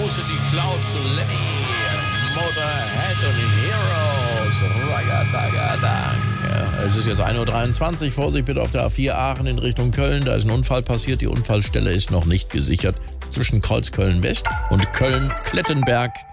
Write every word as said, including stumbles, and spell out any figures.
Los in die Cloud zu Lenny, Motorhead und Heroes, Ragadagadang. Ja, es ist jetzt ein Uhr dreiundzwanzig, Vorsicht bitte auf der A vier Aachen in Richtung Köln, da ist ein Unfall passiert, die Unfallstelle ist noch nicht gesichert. Zwischen Kreuzköln West und Köln-Klettenberg